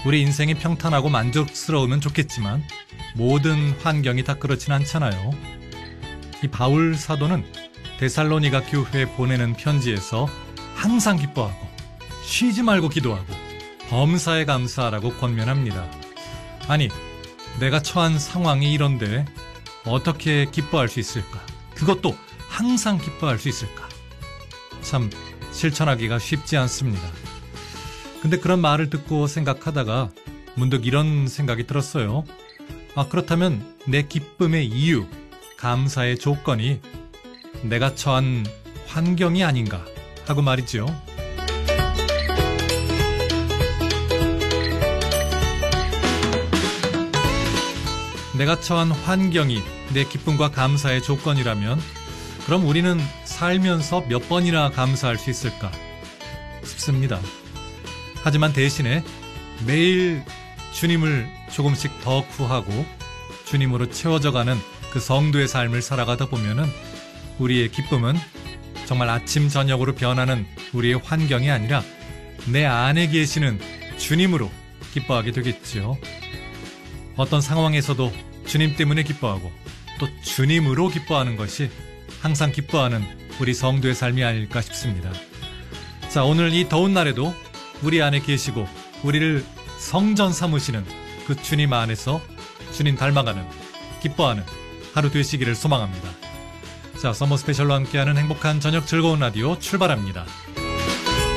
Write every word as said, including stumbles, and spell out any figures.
우리 인생이 평탄하고 만족스러우면 좋겠지만 모든 환경이 다 그렇진 않잖아요. 이 바울 사도는 데살로니가 교회에 보내는 편지에서 항상 기뻐하고 쉬지 말고 기도하고 범사에 감사하라고 권면합니다. 아니, 내가 처한 상황이 이런데 어떻게 기뻐할 수 있을까? 그것도 항상 기뻐할 수 있을까? 참 실천하기가 쉽지 않습니다. 근데 그런 말을 듣고 생각하다가 문득 이런 생각이 들었어요. 아, 그렇다면 내 기쁨의 이유, 감사의 조건이 내가 처한 환경이 아닌가 하고 말이죠. 내가 처한 환경이 내 기쁨과 감사의 조건이라면 그럼 우리는 살면서 몇 번이나 감사할 수 있을까 싶습니다. 하지만 대신에 매일 주님을 조금씩 더 구하고 주님으로 채워져가는 그 성도의 삶을 살아가다 보면은 우리의 기쁨은 정말 아침 저녁으로 변하는 우리의 환경이 아니라 내 안에 계시는 주님으로 기뻐하게 되겠죠. 어떤 상황에서도 주님 때문에 기뻐하고 또 주님으로 기뻐하는 것이 항상 기뻐하는 우리 성도의 삶이 아닐까 싶습니다. 자, 오늘 이 더운 날에도 우리 안에 계시고 우리를 성전 삼으시는 그 주님 안에서 주님 닮아가는 기뻐하는 하루 되시기를 소망합니다. 자, 서머 스페셜로 함께하는 행복한 저녁 즐거운 라디오 출발합니다.